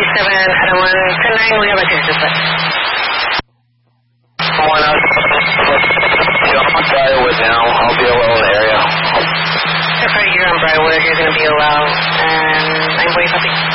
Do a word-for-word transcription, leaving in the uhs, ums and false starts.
seven, Adam one, ten nine, we have a ticket dispatch. One out, I'm Briarwood now, I'll be alone in the area. So far, you're on Briarwood, you're going to be alone, and I'm waiting for